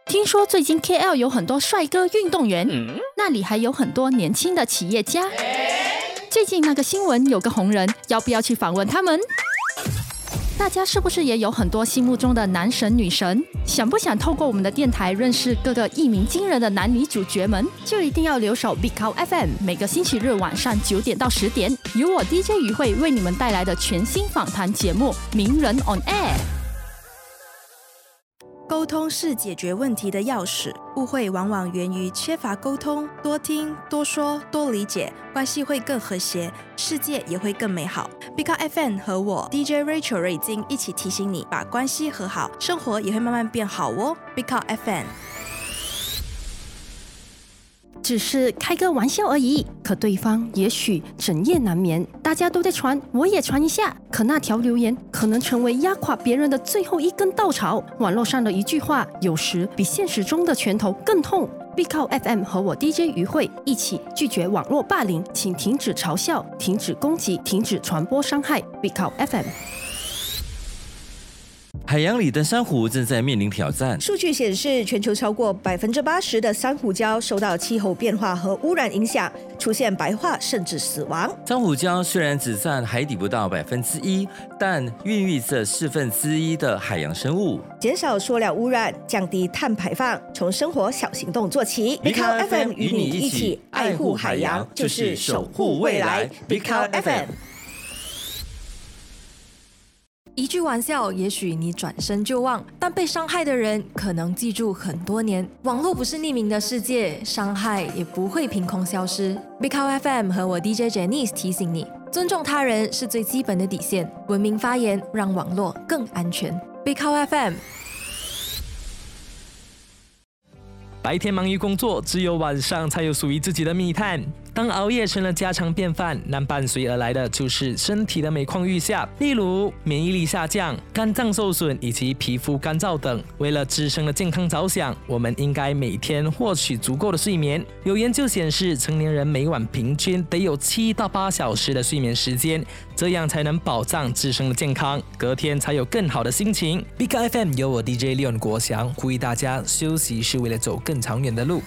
听说最近 KL 有很多帅哥运动员，那里还有很多年轻的企业家。最近那个新闻有个红人，要不要去访问他们？大家是不是也有很多心目中的男神女神？想不想透过我们的电台认识各个一鸣惊人的男女主角们？就一定要留守 Big Cow FM， 每个星期日晚上9点到10点，由我 DJ 于慧为你们带来的全新访谈节目《名人 on Air》。 沟通是解决问题的钥匙，误会往往源于缺乏沟通，多听、多说、多理解，关系会更和谐，世界也会更美好。Big Cow FM 和我 DJ Rachel 瑞金一起提醒你，把关系和好，生活也会慢慢变好哦。Big Cow FM。 只是开个玩笑而已，可对方也许整夜难眠。大家都在传，我也传一下。可那条留言可能成为压垮别人的最后一根稻草。网络上的一句话，有时比现实中的拳头更痛。Big Cow FM 和我 DJ 于慧一起拒绝网络霸凌，请停止嘲笑，停止攻击，停止传播伤害。Big Cow FM。 海洋里的珊瑚正在面临挑战。 数据显示，全球超过80%的珊瑚礁受到气候变化和污染影响，出现白化甚至死亡。 珊瑚礁虽然只占海底不到1%，但孕育着1/4的海洋生物。 减少塑料污染，降低碳排放，从生活小行动做起。Big Cow FM 与你一起爱护海洋，就是守护未来。Big Cow FM。 一句玩笑，也许你转身就忘，但被伤害的人可能记住很多年。网络不是匿名的世界，伤害也不会凭空消失。Big Cow FM 和我 DJ Janice 提醒你，尊重他人是最基本的底线，文明发言，让网络更安全。Big Cow FM。 白天忙于工作，只有晚上才有属于自己的密探。当熬夜成了家常便饭，那伴随而来的就是身体的每况愈下，例如免疫力下降、肝脏受损以及皮肤干燥等。为了自身的健康着想，我们应该每天获取足够的睡眠。有研究显示，成年人每晚平均得有7到8小时的睡眠时间，这样才能保障自身的健康，隔天才有更好的心情。Big Cow FM 由我 DJ Leon 国祥呼吁大家，休息是为了走更长远的路。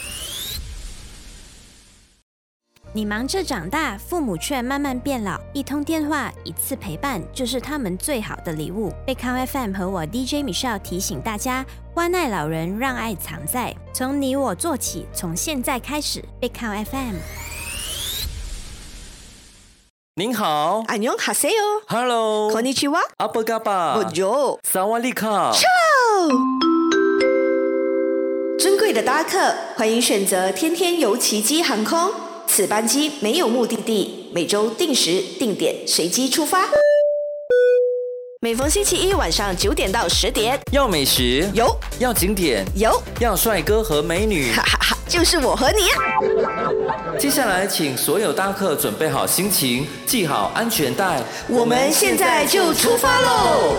你忙着长大，父母却慢慢变老，一通电话，一次陪伴，就是他们最好的礼物。Big Cow FM 和我 DJ Michelle 提醒大家，关爱老人，让爱藏在，从你我做起，从现在开始。Big Cow FM。 您好， 안녕하세요。 Hello， konnichiwa， apa kabar， Bonjour， Sawadee-ka。 尊贵的搭客，欢迎选择天天游奇迹航空。此班机没有目的地，每周定时定点随机出发。每逢星期一晚上9点到10点， 要美食有， 要景点有， 要帅哥和美女， 哈哈哈，就是我和你啊！ 接下来，请所有搭客准备好心情，系好安全带， 我们现在就出发喽！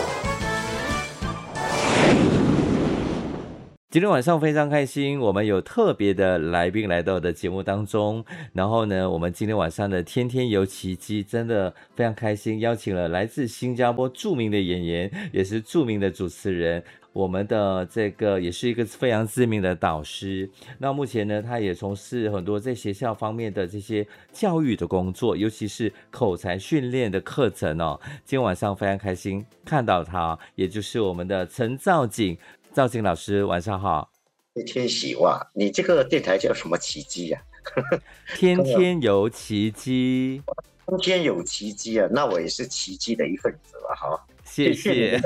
今天晚上非常开心，我们有特别的来宾来到我的节目当中。然后呢，我们今天晚上的天天游奇迹真的非常开心，邀请了来自新加坡著名的演员，也是著名的主持人，我们的这个也是一个非常知名的导师。那目前呢，他也从事很多在学校方面的这些教育的工作，尤其是口才训练的课程哦。今天晚上非常开心看到他，也就是我们的陈兆景。兆景老师，晚上好。 天天喜哇，你这个电台叫什么奇迹呀？ 天天有奇迹， 天天有奇迹啊！那我也是奇迹的一份子了哈。 谢谢。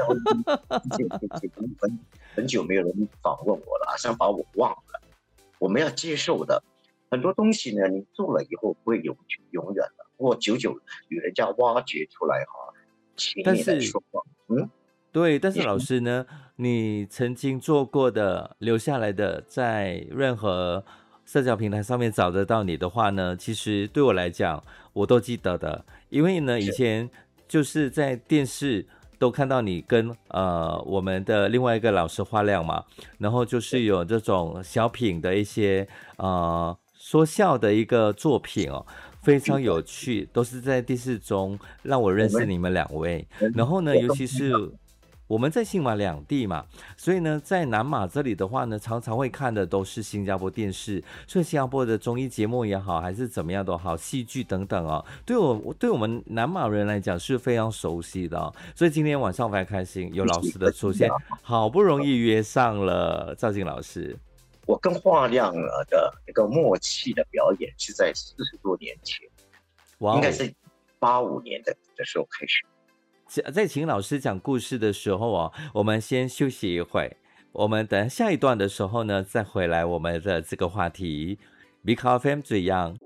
很久没有人访问我了，好像把我忘了。我们要接受的很多东西呢，你做了以后不会永远了，或久久与人家挖掘出来哈。 但是说话， 对，但是老师呢，你曾经做过的、留下来的，在任何社交平台上面找得到你的话呢，其实对我来讲，我都记得的。因为呢，以前就是在电视都看到你跟我们的另外一个老师花亮嘛，然后就是有这种小品的一些说笑的一个作品哦。非常有趣，都是在电视中让我认识你们两位。然后呢，尤其是我们在新马两地嘛，所以呢，在南马这里的话呢，常常会看的都是新加坡电视，所以新加坡的综艺节目也好，还是怎么样都好，戏剧等等哦，对我们南马人来讲是非常熟悉的哦。所以今天晚上非常开心，有老师的出现，好不容易约上了赵静老师。 我跟华亮的一个默契的表演是在40多年前，应该是85年的时候开始。 在请老师讲故事的时候我们先休息一会，我们等下一段的时候呢，再回来我们的这个话题。Big FM 这样。